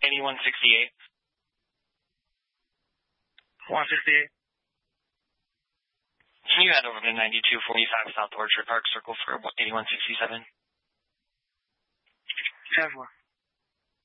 8168. 168. Can you head over to 9245 South Orchard Park Circle for 8167? 10-4.